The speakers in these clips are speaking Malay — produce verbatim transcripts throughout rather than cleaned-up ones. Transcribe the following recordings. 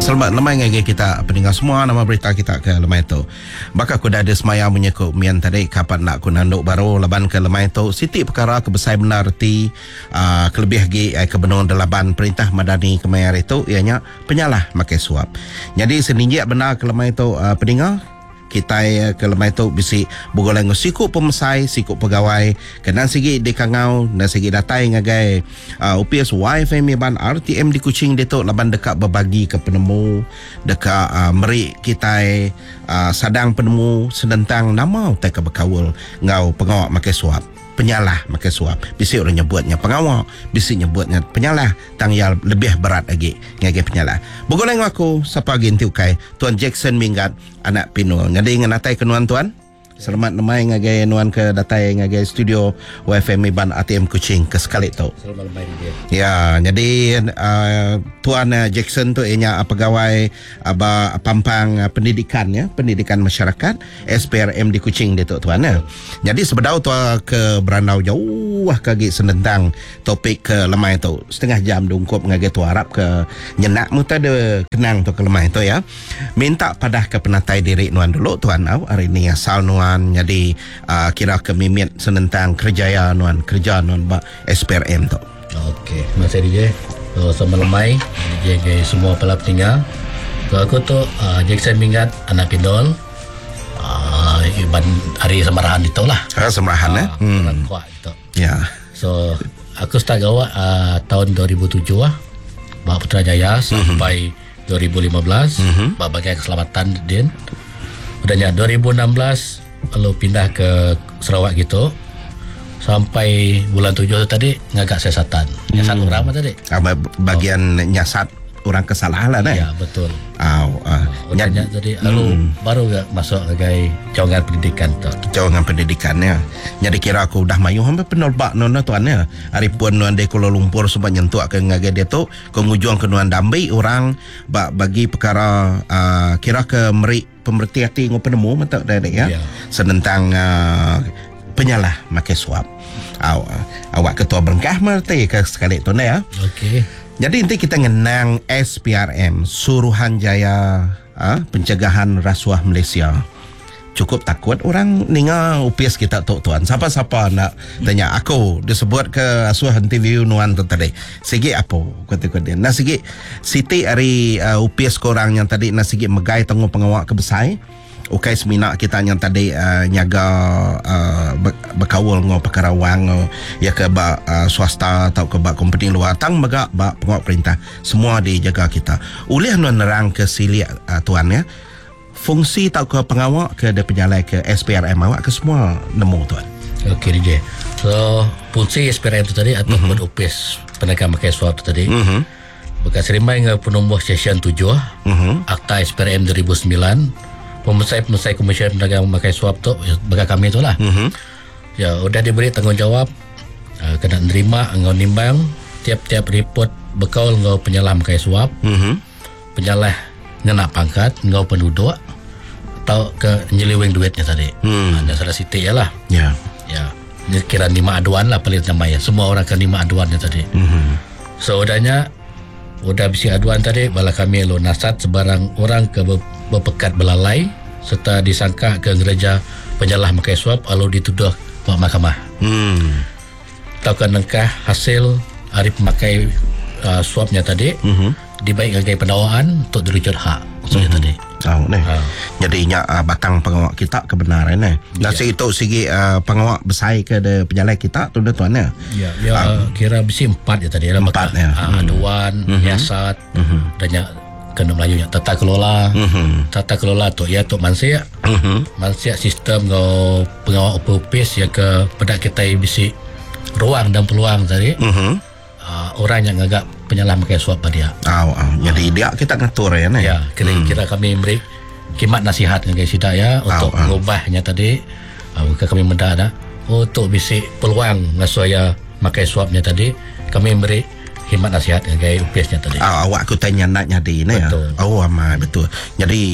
Selamat lemai ngagi kita pendengar semua nama berita kita ke lemai tu. Baka aku dah ada semaya menyekut mian tadi kapan nak aku nanduk baru laban ke lemai tu. Siti perkara kebesai benar ti uh, kelebih lagi uh, kebenaran dalaban perintah madani kemayar itu ianya penyalah makai suap. Jadi seninjak benar ke lemai tu uh, pendengar kita ke lemai tu bisi bergolong sikut pemesai, sikut pegawai kena sigi di kangau dan sigi datai ngagai uh, U P S Y F M ban R T M di Kuching detok laban dekat berbagi ke penemu dekat uh, merik kita uh, sadang penemu sedentang nama utai ke berkawal ngau pengawak makai suap penyalah makai suap bisi orang nyebutnya pengawak bisi nyebutnya penyalah tang yang lebih berat lagi ngagai penyalah bergolong aku siapa ginti ukai Tuan Jackson Minggat anak Pinul ngadi nganatai kenuan tuan selamat lemai ngagai nuan ke datai ngagai studio W F M Iban A T M Kuching ke sekali tu selamat lemai dia ya jadi uh, Tuan uh, Jackson tu ianya uh, pegawai aba uh, pampang uh, pendidikan ya pendidikan masyarakat S P R M di Kuching dia tu tuan ya. Jadi sebedau tu uh, ke berandau jauh kagi senentang topik ke lemai tu setengah jam dungkup ngagai tu harap ke nyenak mu ada kenang tu ke lemai tu ya minta padah ke penatai diri nuan dulu tuan au hari ni asal nuan jadi uh, kira kemimit senentang kerjaya nuan kerja nuan ba S P R M tu. Okey, masih D J. So sama lemai D J ke semua pelap tinggal. So aku tu uh, Jackson Minggat anak Pindol. Ah uh, iban hari semarahan itu lah. Ha semarahan uh, eh. Hmm. Kuat itu. Ya. So aku start gawa uh, tahun dua ribu tujuh ah. Ba Putrajaya sampai mm-hmm. dua ribu lima belas mm-hmm. ba bagian keselamatan din. Udahnya dua ribu enam belas lalu pindah ke Sarawak gitu sampai bulan tujuh tadi ngagak siasatan nyasat hmm. orang apa tadi apa bagian oh. nyasat orang kesalahan lah ya betul oh, uh, nyanya tadi lalu hmm. baru gak masuk sebagai cawangan pendidikan tu cawangan pendidikannya jadi kira aku dah mayu hampir penolbak nona tuannya hari pun nuan de Kuala Lumpur sebab nyentuh ke ngagai dia tu kengujung ke nuan dambai orang bagi perkara uh, kira ke merik pemerhati hati ngau penemu matak dah ya yeah. Senentang uh, penyalah makai suap Aw, awak ketua berengkah merti ke sekali tu ya okey jadi nanti kita ngenang S P R M Suruhanjaya uh, Pencegahan Rasuah Malaysia cukup takut orang ninga U P S kita tu tuan siapa-siapa nak tanya aku disebut ke asuh interview nuan tu tadi segi apa kata dia nak segi Siti hari uh, U P S korang yang tadi nak segi megai tengok pengawak kebesai ukai semina kita yang tadi uh, nyaga uh, berkawal ngau perkara wang uh, ya ke ba uh, swasta atau ke ba company luar tang megak ba pengawak perintah semua dijaga kita oleh nerang ke sili uh, tuan ya fungsi tau ke pengawak ke ada penyalai ke S P R M awak ke semua nemu tuan. Okey D J. So fungsi S P R M tu tadi ataupun mm-hmm. U P S penekan makai suap tu tadi. Mm-hmm. Bekas rimai dengan penumbuk session tujuh. Mm-hmm. Akta S P R M dua ribu sembilan. Pemesai-pemesai komersial pedagang memakai suap tu bagi kami tu lah. Mm-hmm. Ya sudah diberi tanggungjawab uh, kena nerima ngau nimbang tiap-tiap report bekal ngau penyalah memakai suap. Mm-hmm. Penyalah ngenak pangkat ngau penduduk atau ke nyeliwing duitnya tadi. Hmm. Ada salah sitik ya lah. Ya. Ya. Ini kira lima aduan lah paling namanya. Semua orang kan lima aduannya tadi. Hmm. So udahnya udah bisi aduan tadi bala kami lo nasat sebarang orang ke berpekat belalai serta disangka ke gereja penyalah makai suap lalu dituduh ke mahkamah. Hmm. Tahu kan nengkah hasil hari pemakai uh, suapnya tadi. Hmm. Dibaik sebagai pendakwaan untuk dirujuk hak maksudnya mm-hmm. tadi. Oh, nih. Ha. Jadi nya uh, batang pengawak kita kebenaran eh. Dan yeah. itu segi uh, pengawak besar ke de penyalai kita tu tuan ya. Ya, ya um, kira besi empat ya tadi dalam empat ya. Uh, aduan, mm-hmm. siasat mm-hmm. dan nya kena Melayu nya tata kelola. Mm-hmm. Tata kelola tu ya tu mansia. Mm-hmm. Mansia sistem ngau pengawak U P S yang ke pada kita bisi ruang dan peluang tadi. Mm-hmm. Uh, orang yang agak penyalah makai suap pada dia. Oh, oh. Jadi uh, dia kita ngatur ya nih. Ya, kira, hmm. kira kami beri kimat nasihat dengan sida ya untuk oh, oh. mengubahnya tadi. Uh, kami mendak dah untuk bisi peluang ngasuaya makai suapnya tadi. Kami beri khidmat nasihat dengan U P S-nya tadi. Oh, awak aku tanya nak nyadi ni ya. Oh, amat betul. Jadi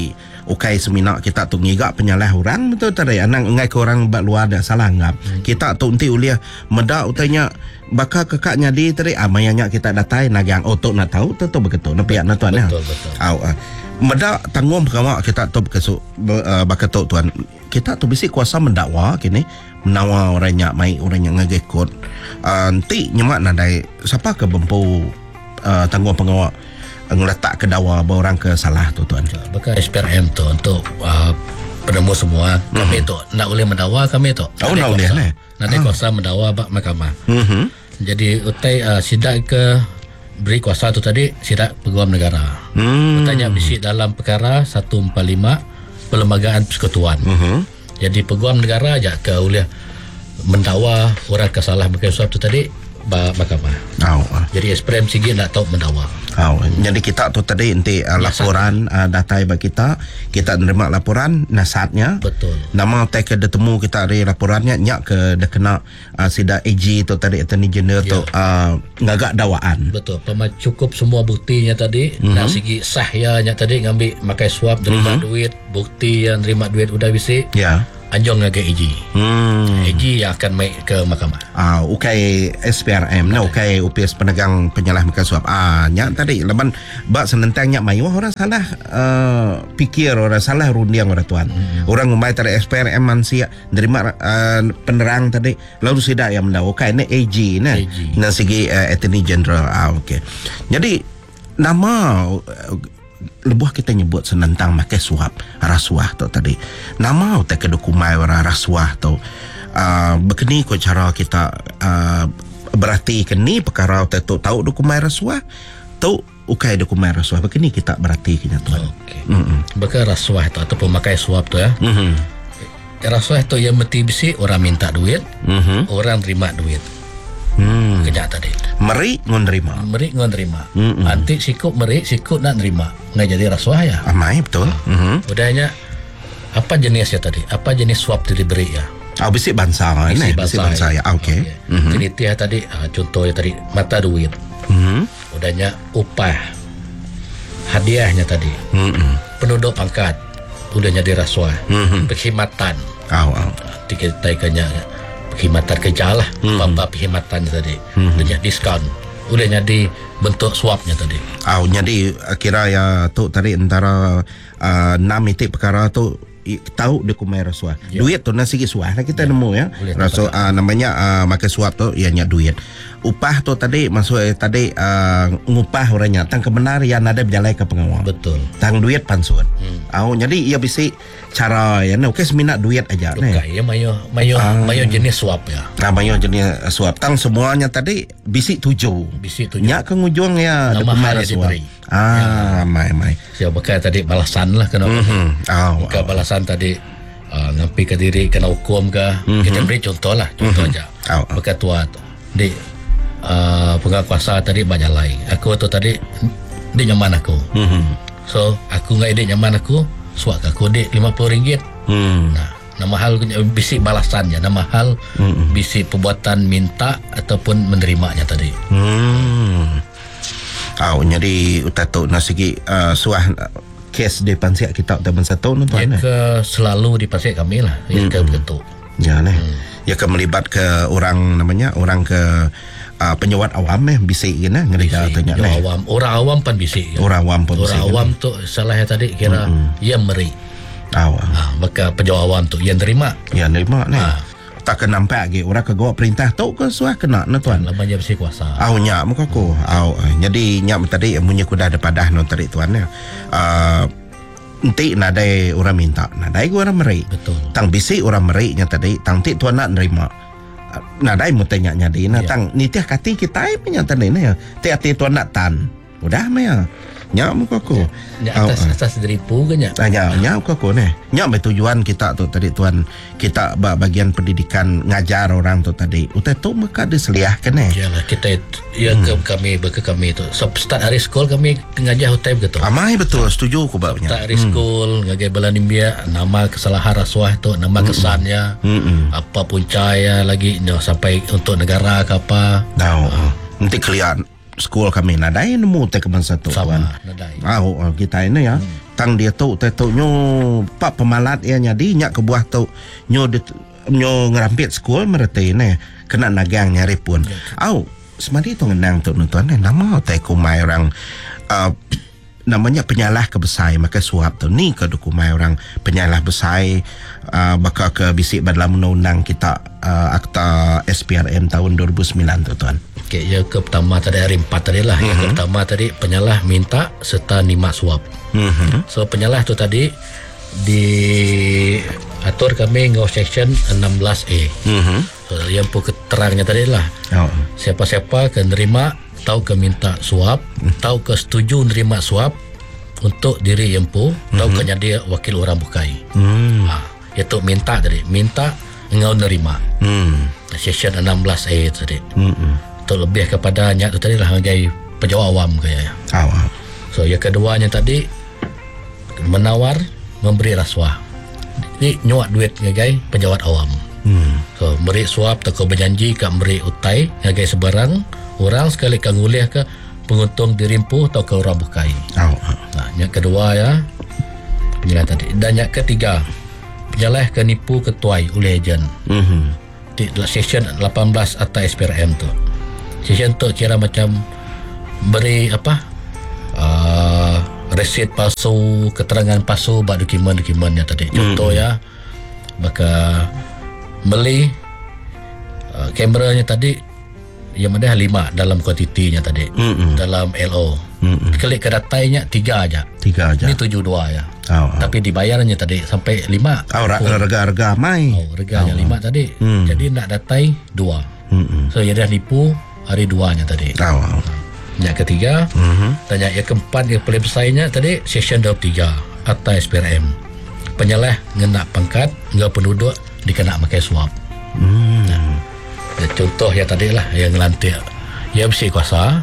ukai seminak kita tu ngigak penyalah orang betul tadi anak ngai ke orang bak luar dah salah anggap hmm. kita tu nanti uliah medak utanya bakal kakaknya di tadi amayanya kita datai nagang otok nak tahu tu tu begitu nak pihak nak tuan ya betul betul au uh, medak tanggung perkama kita tu kesuk uh, bakal tu tuan kita tu bisi kuasa mendakwa kini menawa orangnya mai orangnya ngagekot uh, nanti nyemak nadai siapa ke bempu uh, tanggung pengawal ngeletak ke dawa bawa orang ke salah tu tuan. Maka S P R M tu untuk uh, penemu semua mm-hmm. kami tu nak boleh mendakwa kami tu. Oh nak boleh lah. Nanti kuasa mendakwa bak mahkamah. Mm-hmm. Jadi utai uh, sidak ke beri kuasa tu tadi sidak peguam negara. Mm. Bertanya bisi dalam perkara seratus empat puluh lima Perlembagaan Persekutuan. Mm-hmm. Jadi peguam negara aja ke boleh mendakwa orang ke salah pakai suap tu tadi ba mahkamah. Oh. Jadi S P R M sigi nak tahu mendakwa. Oh, jadi kita tu tadi nanti uh, laporan uh, data bagi kita, kita menerima laporan nasihatnya. Betul. Nama take ke temu kita ada laporannya nyak ke dah kena uh, sida A G tu tadi attorney general ya. Tu uh, ngagak dakwaan. Betul. Pema cukup semua buktinya tadi, mm-hmm. dari segi sahnya tadi ngambil makai suap terima mm-hmm. duit, bukti yang terima duit udah bisi. Ya. Anjong ngagak A G. Hmm. A G yang akan maik ke mahkamah. Ah, ukai S P R M, nah ukai U P S penegang penyalah makan suap. Ah, nyak tadi leban bak senentang nyak mai wah orang salah uh, fikir orang salah rundiang orang tuan. Hmm. Orang ngumai tadi S P R M mansia nerima uh, penerang tadi lalu sidak yang mendaw. Ukai ni A G nah. Nah segi uh, Attorney General. Ah, okey. Jadi nama uh, lebuh kita nyebut senentang makai suap rasuah tu tadi nama utai ke dokumai orang rasuah tu uh, begini ko cara kita uh, berarti kini perkara utai tu tahu dokumai rasuah tu ukai dokumai rasuah begini kita berarti kena tuan okey bakal rasuah tu ataupun makai suap tu ya mm-hmm. rasuah tu yang mesti bisi orang minta duit mm-hmm. orang terima duit. Hmm. Kejap tadi meri ngon terima meri ngon terima mm-hmm. Nanti sikut meri sikut nak terima nggak jadi rasuah ya amai betul mm-hmm. Udahnya apa jenisnya tadi apa jenis suap diberi ya oh bisi bansa bisi ni bisi bansa ya okey okay. mm-hmm. Jadi tadi uh, contohnya tadi mata duit mm-hmm. Udahnya upah hadiahnya tadi mm-hmm. Penduduk pangkat udah jadi rasuah mm-hmm. Perkhidmatan oh, oh. Tiga taikannya perkhidmatan kerja lah hmm. Bapa perkhidmatan tadi hmm. Udah jadi diskaun Udah jadi bentuk suapnya tadi oh, jadi kira ya tu tadi antara uh, enam itik perkara tu tahu dokumen rasuah ya. Duit tu nasi suah kita ya. Nemu ya rasuah uh, namanya uh, makai suap tu ianya duit upah tu tadi masuk eh, tadi uh, ngupah orangnya tang kebenar yang ada berjalan ke pengawal betul tang duit pansuan hmm. oh, jadi ia bisi cara ya no kes minat duit aja nah ya mayo mayo uh, mayo jenis suap ya nah mayo jenis suap tang semuanya tadi bisi tujuh bisi tujuh nyak ke ngujung ya nama suap ah ya. mai mai siapa kaya tadi balasan lah kena mm-hmm. oh, ke oh. Balasan tadi uh, ngampi ke diri kena hukum ke mm-hmm. Kita beri contoh lah contoh mm-hmm. aja oh, oh. Maka tua tu di uh, pegang kuasa tadi banyak lain aku tu tadi di nyaman aku mm-hmm. So aku nggak ide nyaman aku suak aku di lima puluh ringgit mm. Nah nama hal bisi balasannya nama hal mm-hmm. Bisi perbuatan minta ataupun menerimanya tadi mm. Oh, jadi utato nasigi uh, suah kes di pansiak kita teman satu tu ya ke selalu di pansiak kami lah ya mm-hmm. Ke begitu ya nih mm. Ya ke melibat ke orang namanya orang ke uh, penyewat awam eh bisik gini ngerika tanya nih awam orang awam pan bisik ya. Orang awam pun orang awam tu salahnya tadi kira mm-hmm. Ia meri awam ah, maka penjawat awam tu yang terima yang terima nih ah. Tak kena nampak lagi orang kegawa perintah tu ke suah kena na tuan lama je bersih kuasa au nyak muka ko au jadi nyak tadi munye kuda ada padah no tadi tuan ya uh, nanti nadai orang minta nadai orang meri betul tang bisi orang meri nya tadi tang ti tuan nak nerima nadai mutanya nya di na tang nitiah kati kita ai punya tadi na ya ti ati tuan nak tan udah me ya nyak muka ko nyak atas atas deripu ke nyak nyak nyak muka ko ne nyak tujuan kita tu tadi tuan kita bagian pendidikan ngajar orang tu tadi utai tu maka diseliah kan eh iyalah kita ya hmm. ke kami ke kami tu so start hari sekolah kami ngajar hotel begitu amai betul setuju ku babnya start hari sekolah ngajar belanimbia nama kesalahan rasuah tu nama hmm. kesannya hmm. apa puncanya lagi no, sampai untuk negara ke apa tahu uh. nanti kelihatan sekolah kami nadai nemu te keman satu tuan. Sama, nadai. Ah, oh, kita ini ya. Hmm. Tang dia tu te tu nyo pak pemalat ia nyadi nyak ke buah tu nyo dit, nyo ngerampit sekolah mereti ne kena nagang nyari pun. Ya, au semadi tu ngenang tu tuan ne nama te kumai orang uh, namanya penyalah ke besai maka suap tu ni ke dukumai orang penyalah besai uh, bakal ke bisik dalam undang-undang kita uh, akta S P R M tahun dua ribu sembilan tu tuan. Okey, yang ke pertama tadi hari empat tadi lah. Mm-hmm. Yang ke pertama tadi penyalah minta serta nima suap. Mm-hmm. So penyalah tu tadi di atur kami ngau section enam belas A. Mm-hmm. So yang pun keterangnya tadi lah. Oh. Siapa-siapa ke nerima tahu ke minta suap, tahu ke setuju nerima suap untuk diri empu, tahu mm-hmm. ke jadi wakil orang bukai. Mm. Ha, itu minta tadi, minta engau nerima. Mm. Section enam belas A tadi. Mm-hmm. Itu lebih kepadanya tu tadi lah sebagai penjawab awam kaya. Oh. So yang keduanya tadi menawar, memberi rasuah. Jadi nyuak duit sebagai penjawat awam. Mm. So beri suap atau berjanji ke beri utai sebagai sebarang orang sekali kang nguliah ke penguntung dirimpu atau ke orang bukai. Oh. Nah, yang kedua ya penyalah tadi. Dan yang ketiga penyalah ke nipu ketuai oleh ejen. Mm-hmm. Di section lapan belas atau S P R M tu. Section tu kira macam beri apa? Uh, resit palsu, keterangan palsu bak dokumen-dokumennya tadi. Contoh mm-hmm. ya maka beli uh, kameranya tadi yang ada lima dalam kuantitinya tadi. Mm-mm. Dalam L O. Mm-mm. Klik ke datanya tiga aja. Tiga aja. Ini tujuh dua ya. Oh, oh. Tapi dibayarnya tadi sampai lima. Oh, harga-harga mai. Oh, harganya oh, lima tadi. Mm. Jadi nak datai dua. Mm-mm. So ia dah nipu hari duanya tadi. Oh, oh. Yang ketiga, mm-hmm. dan yang keempat yang paling besarnya tadi section dua puluh tiga atau S P R M. Penyalah ngena pangkat, enggak penduduk dikena pakai suap. Mm. Nah. Ya, contoh yang tadi lah yang ngelantik yang bersih kuasa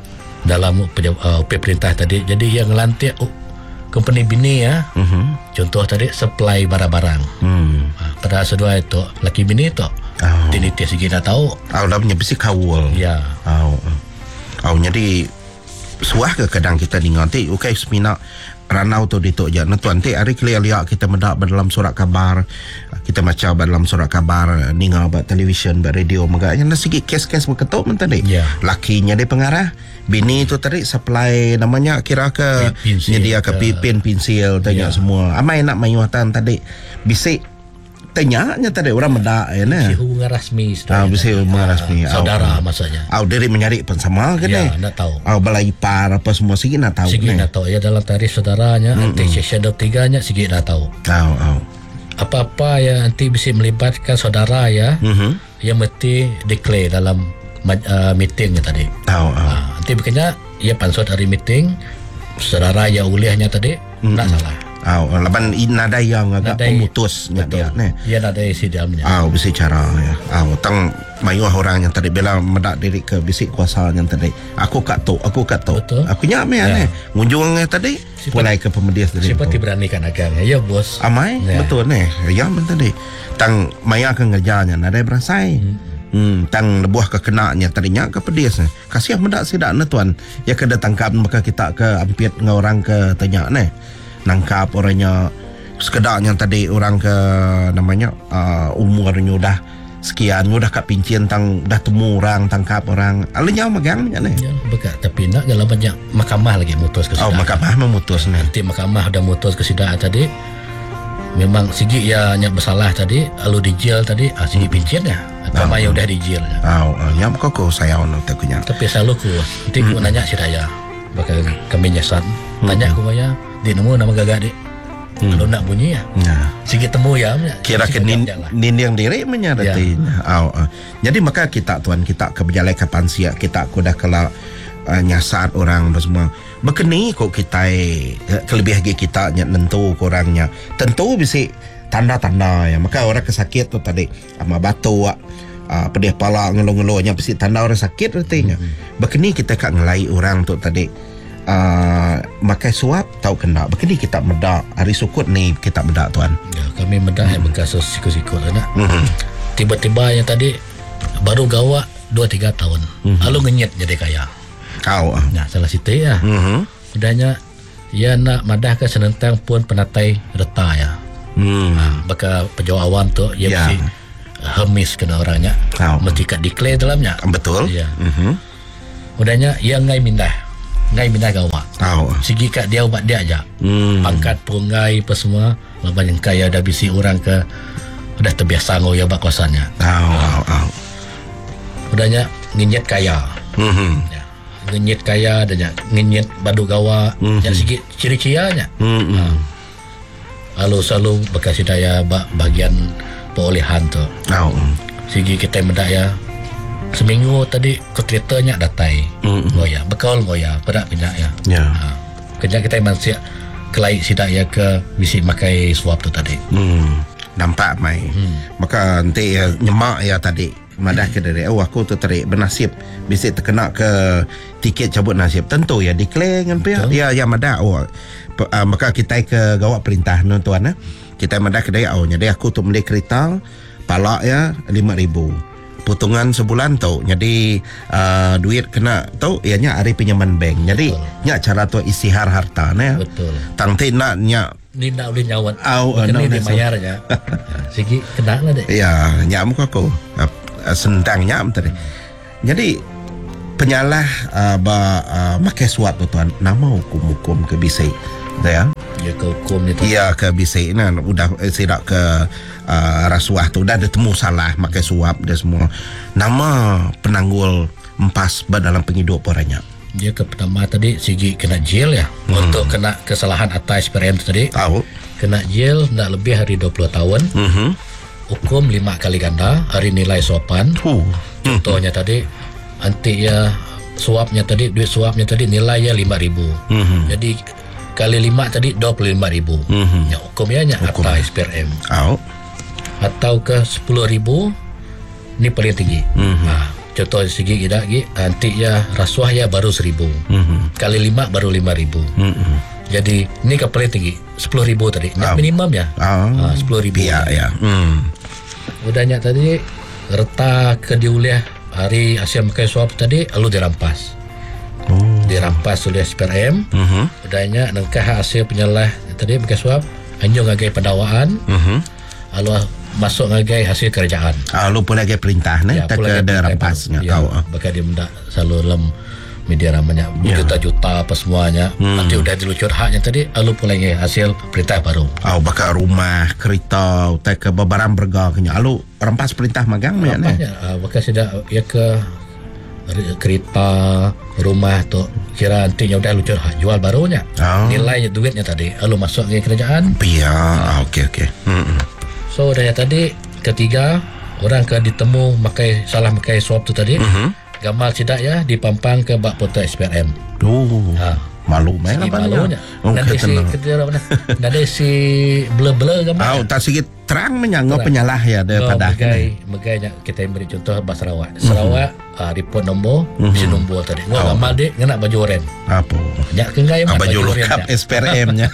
dalam uh, perintah tadi. Jadi yang ngelantik uh, company bini ya. Uh-huh. Contoh tadi supply barang-barang. Hmm. Uh, pada sedua itu laki bini itu. Oh. Tiniti segi nak tahu. Oh, dah punya bersih kawul. Ya. Oh. Oh, jadi suah ke kadang kita dengar nanti okey semina ranau tu ditok je. Nah tuan nanti hari keliak-liak kita mendak dalam surat kabar. Kita macam dalam surat kabar dengar buat televisyen, buat radio magaknya nak sikit kes-kes berketuk men tadi. Yeah. Lakinya dia pengarah, bini tu tadi supply namanya kira ke nyedia ke pipin pensil tanya yeah. semua. Amai nak mayuatan tadi. Bisik tanyanya tadi orang mendak ya nah. Bisik hubungan rasmi. Ah bisik hubungan rasmi. Saudara maksudnya. Au diri mencari pun sama ke ni. Ya, nak tahu. Au balai ipar apa semua sikit nak tahu. Sikit nak tahu ya dalam tarikh saudaranya, nanti section dua puluh tiga nya sikit nak tahu. Au au. Apa-apa yang nanti bisa melibatkan saudara ya, mm-hmm. yang mesti declare dalam uh, meetingnya tadi. Oh, oh. Uh, nanti berkena ia pansut hari meeting saudara yang ulihnya tadi mm-hmm. tak salah. Oh, laban nada yang agak pemutus dia ne. Ya nada isi dalamnya. Oh, bisa cara ya. Oh, tang mayuh orang yang tadi bela medak diri ke bisik kuasa yang tadi. Aku kat tu, aku kat tu. Aku nyak me ya. Ngunjungnya tadi pulai ke pemedias tadi. Siapa diberanikan agaknya ya bos. Amai ya. Betul ne. Ya men tadi. Tang maya ke ngerjanya nada berasai. Hmm. Hmm, tang lebuah ke kenanya tadinya ke pedias. Kasih medak sidak ne tuan. Ya ke datangkan maka kita ke ampit ngau orang ke tanya ne. Nangkap orangnya sekedar yang tadi orang ke namanya uh, umurnya udah sekian udah kat pincin tang dah temu orang tangkap orang alanya megang ni ya bekat tapi nak dalam banyak mahkamah lagi mutus ke sidang. Oh mahkamah memutus ni. Nanti mahkamah dah mutus ke sidang tadi memang sigi ya nyak bersalah tadi lalu dijil tadi ah sigi pincin ya atau oh, udah dijil ya. Oh, oh nyam koko saya ono takunya. Tapi selalu ku nanti ku nanya si daya bakal kami nyesat nanya ku ya di nemu nama gagak dik. Hmm. Kalau nak bunyi ya. Nah. Sikit temu ya. Kira ke nin, nin yang diri menyadati. Ya. Oh, uh. Jadi maka kita tuan kita ke berjalan ke pansia kita aku dah kala uh, nyasar orang semua. Bekeni kok kita kelebih lagi kita nentu kurangnya. Tentu bisa tanda-tanda ya. Maka orang kesakit tu tadi ama batu uh, pedih pala ngeluh-ngeluhnya pasti tanda orang sakit artinya. Hmm. Bekeni kita kak ngelai orang tu tadi. Uh, makai suap tahu kena begini kita medak hari sukut ni kita medak tuan ya, kami medak hmm. yang berkasus sikut-sikut nak hmm. tiba-tiba yang tadi baru gawa dua tiga tahun hmm. lalu ngenyet jadi kaya Kau. Nah, salah situ ya. Mhm. Udahnya ia nak madah ke senentang pun penatai reta ya. Hmm. Baka penjawab awam tu ia Ya. mesti hemis kena orangnya. Kau. Mesti kat declare dalamnya. Betul. Ya. Mhm. Udahnya ia ngai mindah. Ngai mindah gawak. Kau. Segi kat dia ubat dia aja. Hmm. Pangkat pungai apa semua. Lepas yang kaya dah bisi orang ke udah terbiasa ngau ya bak kosannya. Kau. Kau. Kau. Udahnya nginyet kaya. Mhm. Ya. Nginyet kaya dan ya nginyet badu gawa. Mhm. Ya segi ciri-cirinya. Mhm. Lalu selalu bekas daya bak bagian perolehan tu. Kau. Segi kita mendaya seminggu tadi kotletanya datai. Mhm. Ngoya, bekal ngoya, pedak pindah ya. Ya. Ha. Kerja kita manusia kelai sidak ya ke bisi makai suap tu tadi. Hmm. Nampak mai. Hmm. Maka nanti ya, nyemak ya tadi. Madah ke dari oh aku tertarik bernasib bisa terkena ke tiket cabut nasib. Tentu ya declare dengan pihak. Betul. Ya ya madah oh. P- uh, maka kita ke gawak perintah no tuan eh. Kita madah ke dari oh jadi aku tu beli kereta palak ya lima ribu. Potongan sebulan tu. Jadi uh, duit kena tu ianya hari pinjaman bank. Jadi Betul. nya cara tu istihar harta ne. Betul. Tang nak nya Ni nak boleh nyawat. Au, uh, Kena nak dia boleh bayarnya. Segi kena lah dek. ya nya muka aku uh, sendang nya tadi. Jadi penyalah uh, ba uh, makai suap tu tuan nama hukum-hukum ke bisai. Ya. Ya ke hukum ni tu. Iya ke bisai nah udah eh, sidak ke uh, rasuah tu dah ada temu salah makai suap dia semua. Nama penanggul empas ba dalam penghidup orangnya. Dia ke pertama tadi segi kena jail ya. Hmm. Untuk kena kesalahan atas P R M tu tadi. Tahu. Kena jail nak lebih hari dua puluh tahun. Mhm. Hukum lima kali ganda. Hari nilai sopan. Huh. Contohnya tadi anti ya suapnya tadi duit suapnya tadi nilainya lima ribu. Mhm. Jadi kali lima tadi dua puluh lima ribu. Mhm. Ya hukumnya nya Hukum. atas P R M. Tahu. Atau ke sepuluh ribu ni paling tinggi. Mhm. Nah, contoh segi kita lagi nanti ya rasuah ya baru seribu. Mhm. Kali lima baru lima ribu. Mhm. Jadi ni ke paling tinggi sepuluh ribu tadi. Nak Ah. minimum ya. Ah. Ah, sepuluh ribu. Ya ya. Hmm. Udahnya tadi reta ke diuliah hari hasil makai suap tadi lalu dirampas. Oh. Dirampas oleh P R M. Mhm. Udahnya nengkah hasil penyalah tadi makai suap anjung ngagai pendawaan Mhm. lalu masuk ngagai hasil kerjaan. Ah, lu pun lagi perintah ne, tak pula ke dia ada perintah rampasnya baru. Ya, kau. bakal dia mendak selalu dalam media ramanya Ya. juta-juta apa semuanya. Hmm. Nanti udah dilucur haknya tadi lalu pula lagi hasil perintah baru. Oh, bakal rumah, kereta, tak ke barang berga kenya. Lu rampas perintah magang me ne. Nampaknya uh, bakal sudah ya ke re- kereta rumah tu kira nantinya udah lucur hak jual barunya. Oh. Nilainya duitnya tadi lalu masuk ke kerajaan. Biar, ah, okey okey. Hmm. So dah tadi ketiga orang ke ditemu makai salah makai suap tu tadi. Mhm. Gamal tidak ya dipampang ke bak portal S P R M. Oh. Ha. Malu main Segi apa malunya. Oh, Nanti si tenang. kedua mana? Nanti si blur-blur gambar. Ah, tak sikit terang menyanggup Terang. penyalah ya Oh, daripada. megai, megainya kita beri contoh bahasa Sarawak. Sarawak uh, report nombor, Mhm. bisi nombor tadi. Wah, Oh. gamal dia ngena baju oren. Apa? Banyak ke enggak Ah, yang baju lengkap S P R M-nya.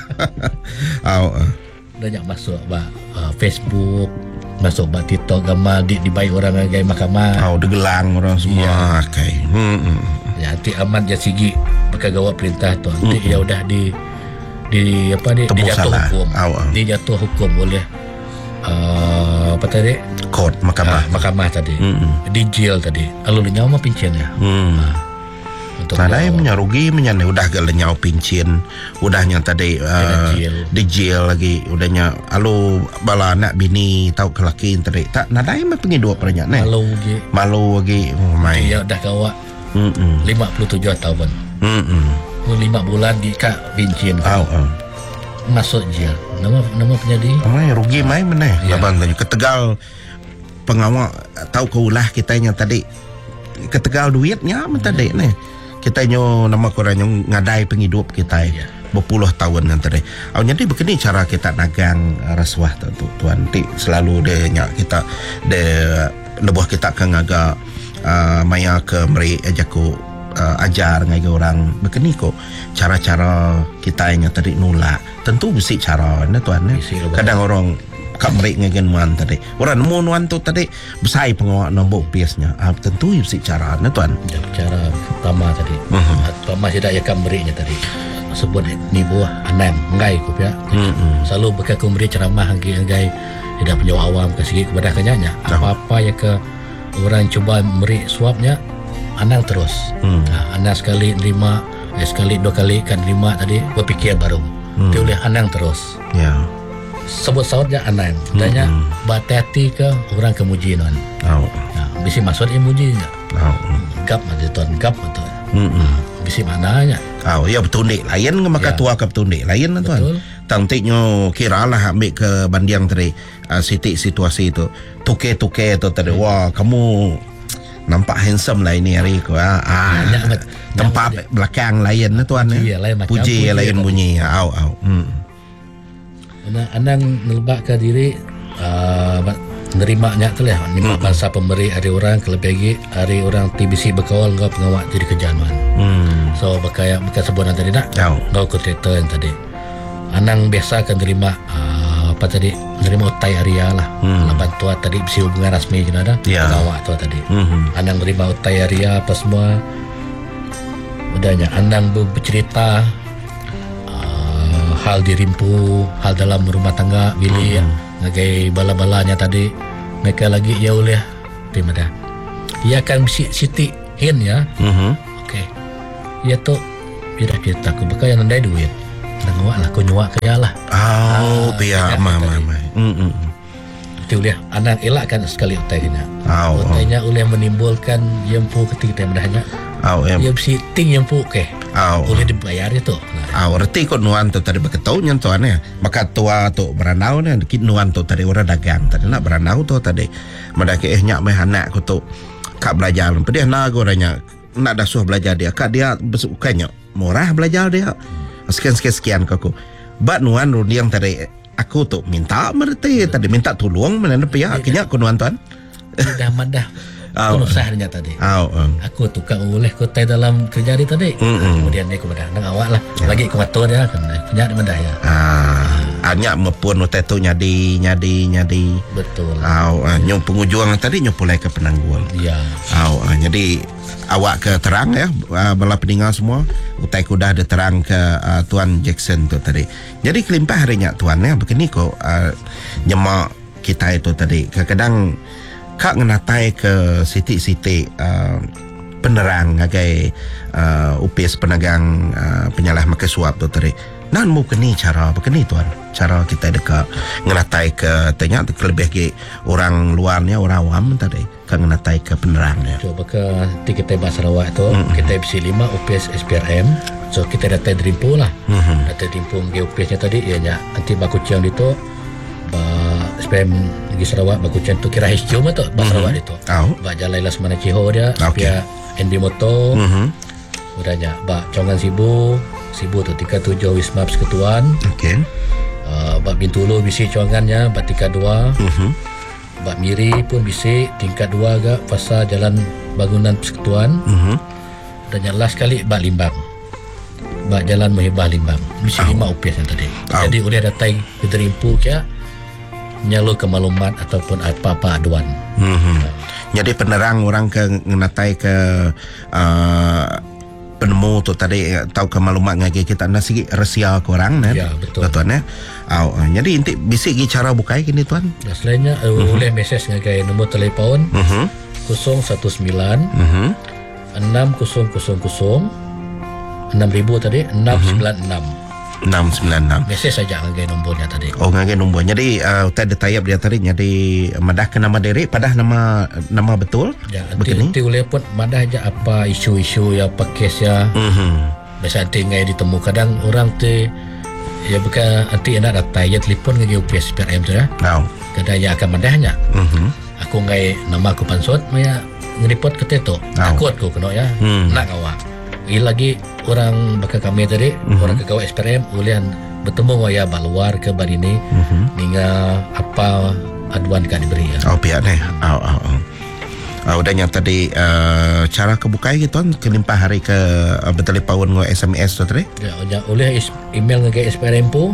Oh. ah. banyak masuk bah uh, Facebook, masuk bah TikTok gamal di dibayar orang ngagai mahkamah. Oh, degelang orang semua. Okey. Hmm. Ya, nanti aman dia sigi pakai gawat perintah tu. Nanti ya udah di di apa di Tebus dijatuh salah. hukum. Oh, oh. Dijatuh hukum oleh uh, apa tadi? Kod mahkamah. Ah, mahkamah tadi. Hmm. Di jail tadi. Lalu nyawa mah pincin ya. Hmm. Untuk Ada yang bawa- menyarugi menyane udah gak lenyau pincin, udahnya tadi uh, jail. di jail lagi, udahnya alu bala anak bini tahu kelaki tadi tak nada yang pengen dua pernya ne. malu je. Malu lagi oh my. Dia dah kawak Hmm. lima puluh tujuh tahun. Hmm. lima bulan di kak pincin. Au au. Masuk jail. Nama nama penyadi. Mai rugi mai meneh. Ya. Abang tanya ketegal pengawal tahu keulah kita nya tadi ketegal duitnya men tadi ne. Kita nyo nama korang yang ngadai penghidup kita Ya. berpuluh tahun yang tadi. Oh, jadi begini cara kita nagang uh, rasuah tu tu tuan ti selalu dia nyak kita de lebuh kita ke ngaga uh, maya ke meri ajaku uh, ajar ngaga orang begini kok cara-cara kita yang tadi nolak tentu mesti cara ne tuan ne. Mesti, betul. Kadang orang Kak merik ngegen nuan tadi. Orang nemu nuan tu tadi besai pengawak nombor piasnya. Ah tentu ya si cara na tuan. Ya cara pertama tadi. Mhm. Pertama tidak ya kan meriknya tadi. Sebut ni buah anan ngai ku ya. Mhm. Selalu bekas ku meri ceramah anggi anggai tidak punya awam ke segi kepada kenyanya. Apa-apa ya ke orang cuba meri suapnya anang terus. Hmm. Ha, anang sekali lima, eh, sekali dua kali kan lima tadi berfikir baru. Hmm. Dia boleh anang terus. Ya. Sebut sautnya anang. Tanya Hmm. berhati-hati ke orang kemuji nuan. Au. Nah, bisi maksud imuji nya. Au. Gap aja tuan gap betul. Hmm. Bisi mananya. Au, ya betundik lain ke maka Ya. tua ke betundik lain na tuan. Betul. Tangtiknya kira lah ambil ke bandiang tadi uh, sitik situasi itu. Tuke-tuke tu tadi. Wah, kamu nampak handsome lah ini hari ku. Ah, ah Banyak bet. tempat belakang lain na tuan. Puji ya. lain macam Puji puji lain tadi. bunyi. Au, au. Hmm. Karena anang nelbak ke diri uh, nerimanya tu lah. Nima Hmm. bangsa pemberi hari orang kelebih lagi hari orang T B C berkawal ngau pengawak jadi kejaman. Hmm. So bakaya bekas sebulan tadi nak. Au. Ngau kontraktor yang tadi. Anang biasa akan terima uh, apa tadi nerima utai area lah. Hmm. Laban tua tadi bisi hubungan rasmi je ada. Ya. Pengawak tua tadi. Hmm. Anang nerima utai area apa semua. Udahnya Anang ber- bercerita uh, hal di rimpu, hal dalam rumah tangga Billy Hmm. ngagai bala-balanya tadi. Mereka lagi ya oleh terima dah. Ia akan si siti hin ya. Hmm. Okey. Ia tu bila cerita aku bakal yang nandai duit. Nang awak lah kau nyuak kaya lah. Au, biar ya, mama tadi. mama. Hmm. hmm. Itu boleh Anang elakkan sekali utainya. Au. au. Utainya oleh menimbulkan yempu ketika mudahnya. Au em. Ia mesti ting yempu ke. Au. Boleh dibayar itu. Nah, Ah, reti ko nuan tu tadi berketau nyan tuan ya. Maka tua tu beranau ni kit nuan tu tadi orang dagang tadi nak beranau tu tadi. Madake eh nyak meh anak ko tu kak belajar. Pedih na go ranya nak dasuh belajar dia. Kak dia bukannya murah belajar dia. Sekian sekian sekian ke aku. Bat nuan rundiang tadi aku tu minta mereti tadi minta tolong mana pihak kinya ko nuan tuan. dah madah. Au. Penusahnya tadi. Au. Um. Aku tukang oleh kotai dalam kerja dia tadi. Mm-mm. Kemudian dia kemudian nang awak lah. Lagi aku matur dia kan. Punya di madah ya. Ah, anyak mepun tu nyadi nyadi nyadi. Betul. Au, uh, nyum pengujuang tadi nyum pulai ke penangguan. Ya. Au, uh, jadi awak ke terang ya, uh, bala pendengar semua. Utai kuda ada terang ke uh, Tuan Jackson tu tadi. Jadi kelimpah harinya Tuan ya, begini kok uh, nyemak kita itu tadi. Kadang-kadang kak ngenatai ke sitik-sitik uh, penerang ngagai uh, upis penagang uh, penyalah makan suap tu tadi. Nan mu keni cara begini tuan. Cara kita dekat ngenatai ke tanya terlebih ke orang luarnya orang awam tadi kan ngenatai ke penerangnya. Coba ke di kita bahasa Sarawak tu Mm-mm. kita bisi lima U P S S P R M. So kita datang derimpung lah. Mhm. Datang derimpung ke U P S-nya tadi ianya anti baku ciang itu ba S P M di Sarawak baku ciang tu kira H Q mah tu bahasa Sarawak itu. Tahu. Ba jalan las mana Ciho dia Okey. supaya N B Moto. Mhm. Udahnya ba Congan Sibu, Sibu tu tika tujuh Wisma Persekutuan. Okey. Uh, Bak Bintulu bisi cuangannya Bak tingkat dua. Mhm. Bak Miri pun bisi tingkat dua agak pasal jalan bangunan persekutuan. Mhm. Dan yang last kali Bak Limbang, Bak jalan Muhibah Limbang. Bisi Au. lima U P S yang tadi. Au. Jadi boleh datang ke Terimpu kia nyalur ke maklumat ataupun apa-apa aduan. Mhm. Jadi penerang orang ke ngenatai ke uh, penemu tu tadi eh, tahu ke maklumat ngagi kita nasi resia korang kan. Ya, betul. Tuan ya. Au, uh, jadi inti bisik gi cara bukai kini tuan. Dan selainnya uh, Mhm. boleh mesej ngagai nombor telefon Mhm. kosong satu sembilan Mhm. enam kosong kosong kosong enam ribu tadi enam sembilan enam. enam sembilan enam. Mesej saja ngagai nombornya tadi. Oh ngagi nombor. Jadi uh, tadi tayap dia tadi jadi madah ke nama diri padah nama nama betul. Ya, nanti, Begini. nanti boleh pun madah aja apa isu-isu ya apa kes ya. Mhm. Biasa nanti ngai ditemu kadang orang tu ya bukan nanti nak datang ya telefon ngagai U P S P R M tu ya. Au. Kadang ya akan madahnya. Mhm. Aku ngai nama aku pansot maya ngeripot ke teto. Au. Takut aku kena ya. Hmm. Nak awak. Ini lagi orang bakal kami tadi Mhm. orang kegawai S P R M boleh bertemu waya baluar ke bar ini Mhm. hingga apa aduan kan diberi ya. Oh pihak ni. Au au au. Uh, udahnya tadi uh, cara kebukai gitu kan kelimpah hari ke uh, bertelefon ngo S M S tu tadi. Ya, ya oleh is- email ngagai S P R M po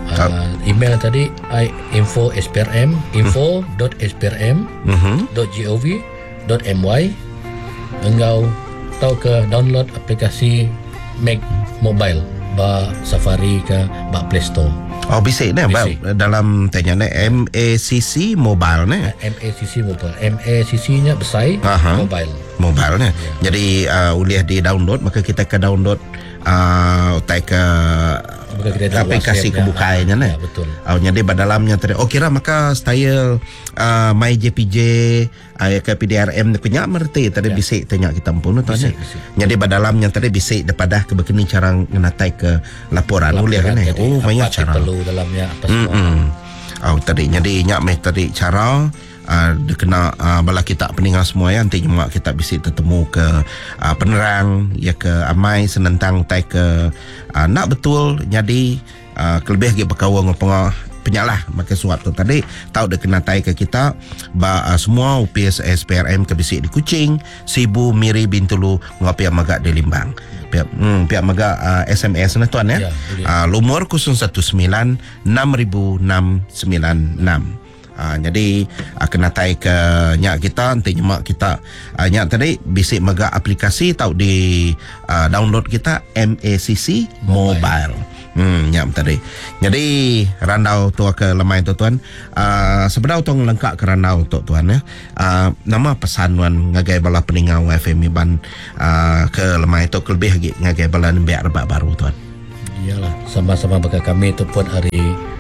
Uh, email tadi I info sprm info dot sprm dot gov dot my. Engkau tahu ke download aplikasi Mac Mobile ba Safari ke ba Play Store. Oh bisik ni ba dalam tanya ni M A C C Mobile ni. M A C C Mobile. M A C C-nya besar mobile. Mobile ni. Ya. Jadi uh, boleh di download, maka kita ke download uh, tak ke aplikasi kebukaannya ni. Ya, betul. Oh, jadi dalamnya tadi. Oh kira maka style uh, My J P J uh, ke P D R M ni punya merti tadi ya. Bisik tanya kita pun tu ni. Jadi dalamnya tadi bisik daripada ke begini cara ngenatai ke laporan boleh kan ni. Oh banyak cara. Perlu dalamnya apa semua. Mm-mm. Oh tadi jadi nyak meh tadi cara Uh, dia kena uh, bala kita peninggal semua ya nanti cuma kita bisa bertemu ke uh, penerang ya ke amai senentang tai ke uh, nak betul jadi uh, kelebih lagi berkawan ngopeng penyalah maka suatu tadi tahu dia kena tai ke kita ba uh, semua U P S S P R M ke bisik di Kuching, Sibu, Miri, Bintulu ngopi magak di Limbang. Pihak hmm, pihak magak uh, S M S na tuan ya. ya uh, lumur kosong satu sembilan enam enam sembilan enam. Uh, jadi uh, kena tai ke nyak kita nanti nyemak kita uh, nyak tadi bisik mega aplikasi tahu di uh, download kita M A C C Mobile, Mobile. Hmm nyak tadi jadi randau tu ke lemai tu tuan uh, sebenarnya tu lengkap ke randau tu tuan ya uh, nama pesanuan ngagai bala peningau F M ban uh, ke lemai tu lebih lagi ngagai bala nembiak rebak baru tuan. Iyalah sama-sama bagi kami tu pun hari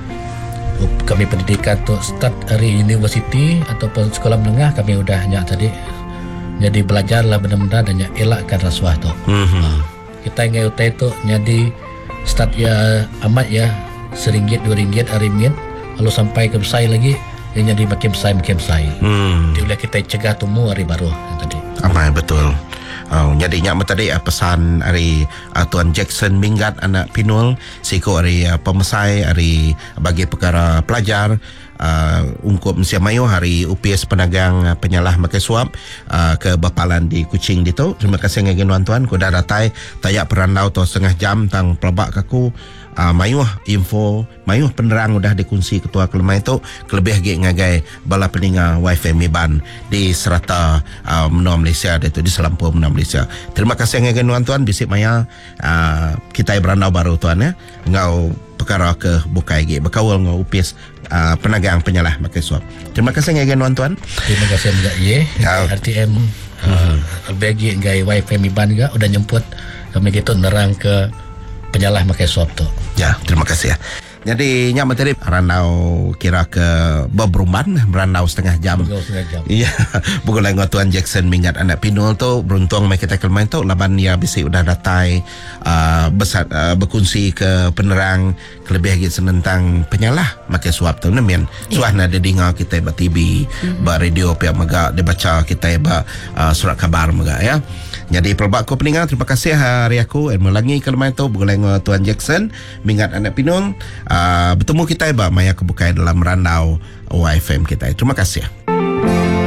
kami pendidikan tu start dari universiti ataupun sekolah menengah kami udah nyak tadi jadi belajarlah benar-benar dan nyak elakkan rasuah tu. Mm-hmm. Uh, kita ingat utai tu jadi start ya amat ya seringgit dua ringgit arimit lalu sampai ke besar lagi yang jadi makin besar makin besar. Mm. Dia kita cegah tumbuh hari baru tadi. Amat betul. Oh, jadi nyak tadi uh, pesan hari uh, Tuan Jackson Minggat anak Pinul siko hari uh, pemesai hari bagi perkara pelajar uh, ungkup Malaysia Mayu hari U P S penagang uh, penyalah makai suap uh, ke Bapalan di Kuching itu. Terima kasih ngagin tuan-tuan ku dah datai tayak perandau tu setengah jam tang pelabak kaku uh, mayuh info mayuh penerang udah dikunci ketua kelemah itu kelebih lagi ngagai bala peninga wifi miban di serata uh, menua Malaysia itu di Selampur menua Malaysia. Terima kasih ngagin tuan-tuan bisik maya uh, kita berandau baru tuan ya ngau perkara ke bukai lagi berkawal ngau U P S uh, penagang penyalah makai suap. Terima kasih ngagin tuan-tuan. Terima kasih juga ye R T M uh, bagi ngai wifi miban juga udah nyemput kami gitu nerang ke penyalah makai suap tu. Ya, terima kasih ya. Jadi nyak tadi randau kira ke beberumban berandau setengah jam. Setengah jam. Iya, bukan lagi Tuan Jackson Minggat anak Pinul tu beruntung mai kita kelmain tu laban dia bisi udah datai uh, besar uh, berkunci ke penerang kelebih lagi senentang penyalah makai suap tu nemian. Suahna ada dengar kita ba T V, mm-hmm. ba radio pihak maga dia baca kita ba uh, surat khabar maga ya. Jadi pelbak ko peningan terima kasih hari aku ilmu lagi kelmain tu bukan lagi Tuan Jackson Minggat anak Pinul. Uh, bertemu kita ba maya kebukai dalam randau O I F M kita. Terima kasih.